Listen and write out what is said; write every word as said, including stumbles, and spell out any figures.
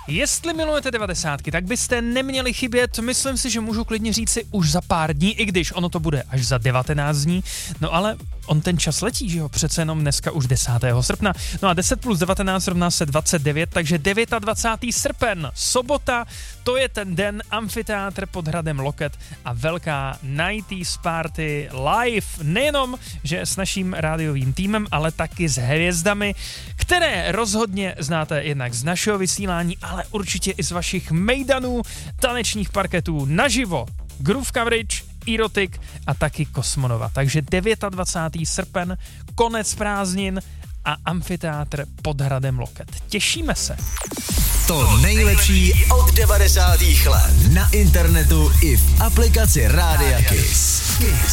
Jestli milujete devadesátky, tak byste neměli chybět, myslím si, že můžu klidně říci už za pár dní, i když ono to bude až za devatenáct dní, no ale on ten čas letí, že jo, přece jenom dneska už desátého srpna. No a deset plus devatenáct rovná se dvacet devět, takže dvacátého devátého srpen, sobota, to je ten den, amfiteátr pod hradem Loket a velká nineties party live, nejenom, že s naším rádiovým týmem, ale taky s hvězdami, které rozhodně znáte jednak z našeho vysílání, ale určitě i z vašich mejdanů, tanečních parketů naživo, Groove Coverage, Erotic a taky Kosmonova. Takže dvacátého devátého srpen, konec prázdnin a amfiteátr pod hradem Loket. Těšíme se. To nejlepší od devadesátých let na internetu i v aplikaci Rádia Kiss.